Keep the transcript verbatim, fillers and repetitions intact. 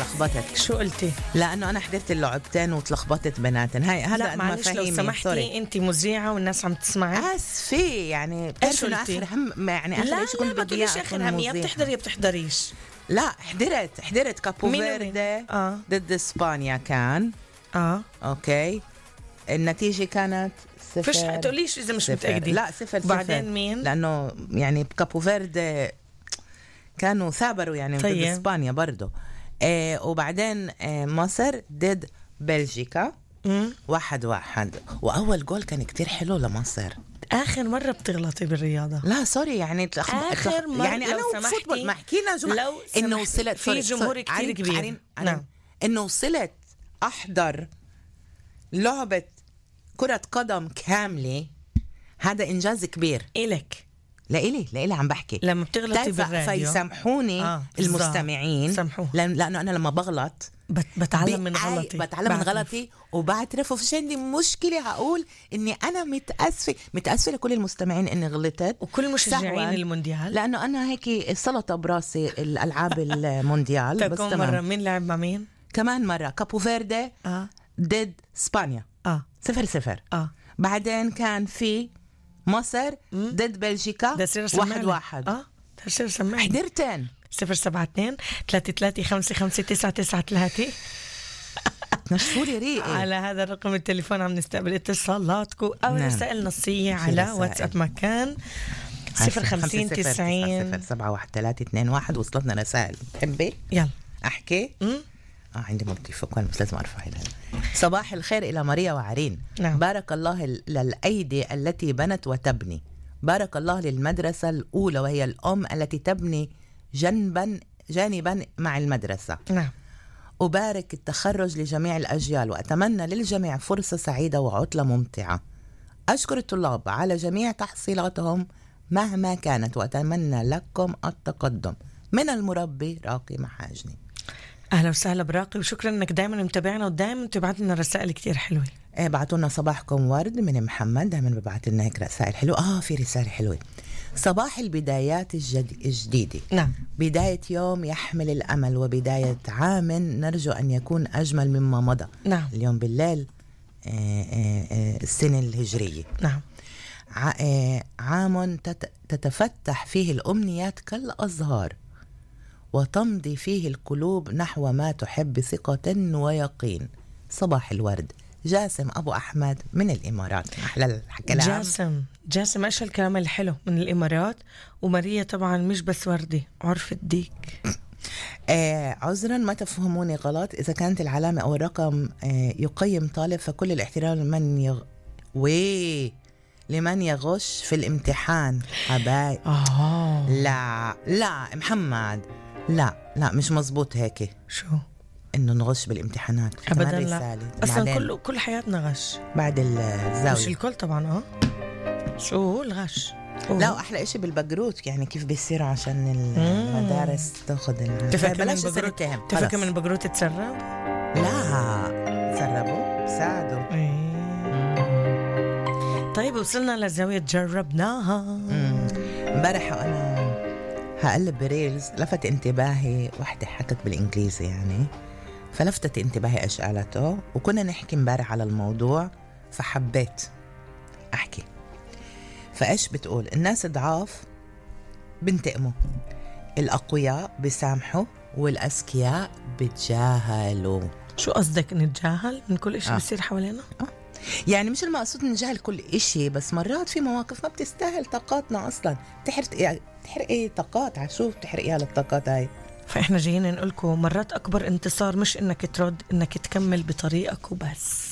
تلخبطت. شو قلتي؟ لأنه أنا حضرت اللعبتين وتلخبطت بيناتن. هاي هلا لا معلش لو سمحتي أنت مذيعة والناس عم تسمعي. آسفة يعني إيش إنه قلتي؟ آخر هم يعني آخر شيء كنت لا ما بدي تقوليش آخر هم، يا بتحضري يا بتحضريش. لا حضرت حضرت كابو فيردي آه. ضد إسبانيا كان آه أوكي. النتيجة كانت صفر. فيش تقوليش إذا مش متأكدين. لا صفر صفر. بعدين مين؟ لأنه يعني كابو فيردي كانوا ثابروا يعني طيب. ضد إسبانيا برضو. آه وبعدين آه مصر ضد بلجيكا مم. واحد واحد. وأول جول كان كتير حلو لمصر. آخر مرة بتغلطي بالرياضة. لا سوري يعني تلخ... آخر مرة يعني أنا وفوتبول ما حكينا جمعة إنه وصلت في جمهور كتير كبير. عرين عرين نعم. إنه وصلت أحضر لعبة كرة قدم كاملة، هذا إنجاز كبير إلك. لإلي لإلي عم بحكي لما بتغلطي بالراديو فيسامحوني آه. المستمعين سامحوه. لأن لأنه أنا لما بغلط بت... بتعلم من غلطي بتعلم من غلطي وبعترف. وفيش عندي مشكلة هقول إني أنا متأسفة متأسفة لكل المستمعين إني غلطت وكل مشجعين المونديال، لأنه أنا هيك السلطة براسي الألعاب المونديال. بس كم مرة مين لعب مع مين؟ كمان مرة كابو فيردي آه. ضد إسبانيا آه. صفر صفر. آه. بعدين كان في مصر ضد بلجيكا واحد واحد. اه تصير سمعني. حضرتين. صفر سبعة اثنين ثلاثة ثلاثة خمسة خمسة تسعة تسعة ثلاثة. نشفوري ريقي. على هذا الرقم التليفون عم نستقبل اتصالاتكم او نعم. رسائل نصية على واتساب مكان صفر خمسين تسعين صفر سبعة واحد ثلاثة اثنين واحد. وصلتنا رسائل تحبي يلا احكي. م? اه عندي ملتفق بس لازم ارفع لها. صباح الخير الى ماريا وعرين. نعم. بارك الله للايدي التي بنت وتبني. بارك الله للمدرسة الأولى وهي الأم التي تبني جنبا جانبا مع المدرسة. نعم. أبارك التخرج لجميع الأجيال وأتمنى للجميع فرصة سعيدة وعطلة ممتعة. أشكر الطلاب على جميع تحصيلاتهم مهما كانت وأتمنى لكم التقدم. من المربي راقي محاجني. أهلا وسهلا براقي وشكرا أنك دائما متابعنا ودائما تبعت لنا رسائل كتير حلوة. ايه بعتوا لنا صباحكم ورد من محمد دائما ببعت لنا هيك رسائل حلوة. اه في رسالة حلوة. صباح البدايات الجد... الجديدة. نعم. بداية يوم يحمل الأمل وبداية عام نرجو أن يكون أجمل مما مضى. نعم. اليوم بالليل آه آه آه السنة الهجرية. نعم. ع... آه عام تت... تتفتح فيه الأمنيات كالأزهار وتمضي فيه القلوب نحو ما تحب ثقة ويقين. صباح الورد. جاسم أبو أحمد من الإمارات. أحلى الكلام. جاسم جاسم إيش الكلام الحلو من الإمارات. وماريا طبعا مش بس وردي عرف الديك. آه عذرا ما تفهموني غلط. إذا كانت العلامة أو الرقم آه يقيم طالب فكل الاحترام لمن يغ... وي لمن يغش في الامتحان حبايب. آه. لا لا محمد لا لا مش مزبوط هيك. شو إنه نغش بالامتحانات أبدا لا. أصلا كل كل حياتنا غش بعد الزاوية. مش الكل طبعا. آه شو الغش. أوه. لا أحلى إشي بالبقروت يعني كيف بيصير عشان المدارس تأخذ بلاش سنتين. تفكر من البقروت تسرب. لا تسربوا ساعدوا. إيه. طيب وصلنا لزاوية جربناها امبارح وأنا هقلب بريلز لفت انتباهي واحدة حكت بالإنجليزي يعني فلفتت انتباهي إيش قالته وكنا نحكي امبارح على الموضوع فحبيت أحكي. فإيش بتقول؟ الناس ضعاف بنتقموا، الأقوياء بيسامحوا، والأذكياء بتجاهلوا. شو قصدك نتجاهل من كل إشي آه. بيصير حوالينا؟ آه. يعني مش المقصود نجاهل كل إشي بس مرات في مواقف ما بتستاهل طاقاتنا أصلا. تحرق يعني تحرق إيه طاقات عشوف تحرقيها للطاقات هاي. فإحنا جايين نقولكم مرات أكبر انتصار مش إنك ترد إنك تكمل بطريقك وبس.